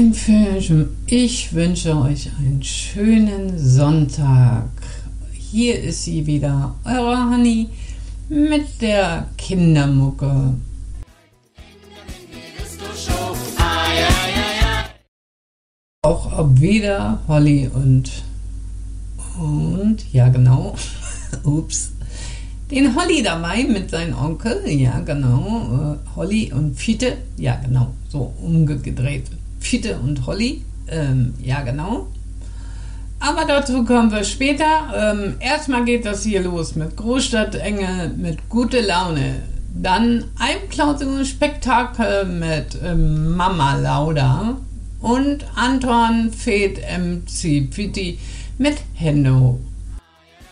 Hallöchen Fürchen, ich wünsche euch einen schönen Sonntag. Hier ist sie wieder, eure Honey mit der Kindermucke. Auch ob wieder Holly und ja genau, ups, den Holly dabei mit seinem Onkel, ja genau, Holly und Fiete, ja genau, so umgedreht, Fiete und Holly, ja genau. Aber dazu kommen wir später. Erstmal geht das hier los mit Großstadtengel, mit gute Laune. Dann ein Spektakel mit Mama Lauda und Anton Fed MC Pitti mit Hendo